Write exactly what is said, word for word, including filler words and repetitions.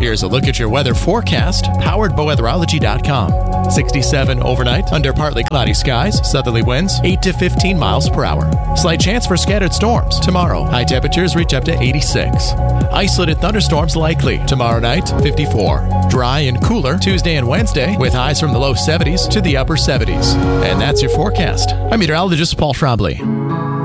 Here's a look at your weather forecast, powered by weatherology dot com. sixty-seven overnight, under partly cloudy skies, southerly winds eight to fifteen miles per hour. Slight chance for scattered storms tomorrow. High temperatures reach up to eighty-six. Isolated thunderstorms likely tomorrow night, fifty-four. Dry and cooler Tuesday and Wednesday, with highs from the low seventies to the upper seventies. And that's your forecast. I'm meteorologist Paul Trombley.